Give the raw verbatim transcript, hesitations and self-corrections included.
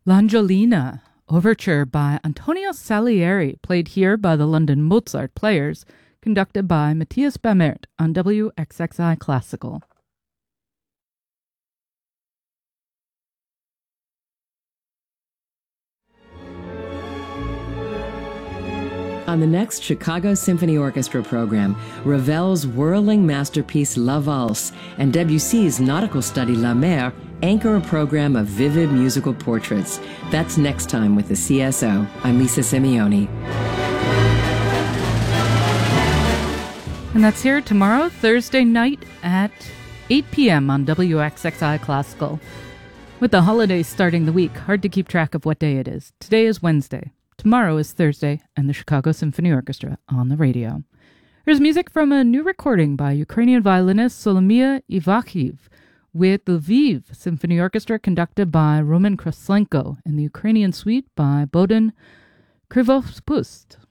L'Angelina, overture by Antonio Salieri, played here by the London Mozart Players, conducted by Matthias Bamert on W X X I Classical. On the next Chicago Symphony Orchestra program, Ravel's whirling masterpiece La Valse and Debussy's nautical study La Mer anchor a program of vivid musical portraits. That's next time with the C S O. I'm Lisa Simeoni. And that's here tomorrow, Thursday night at eight p.m. on W X X I Classical. With the holidays starting the week, hard to keep track of what day it is. Today is Wednesday. Tomorrow is Thursday, and the Chicago Symphony Orchestra on the radio. Here's music from a new recording by Ukrainian violinist Solomia Ivakhiv with the Lviv Symphony Orchestra conducted by Roman Kraslenko and the Ukrainian suite by Bohdan Krivopust.